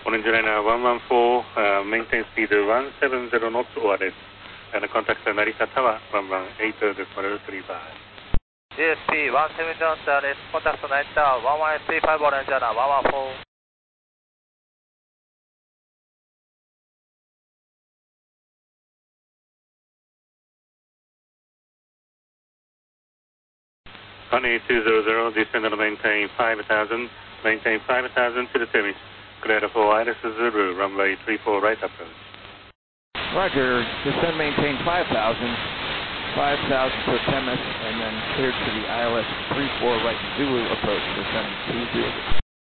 Orange Liner 114, maintain speed 170 knots ORS, and contact Narita Tower 118.35. GSP 170 knots ORS, contact Narita Tower 1135 Orange Liner 114. Honey 200, descend and maintain 5,000, maintain 5,000 to the Temis. Clear for Iris Zulu, runway 34 right approach. Roger, descend maintain 5,000 for Temis, and then cleared to the ILS 34 right Zulu approach, descend 20.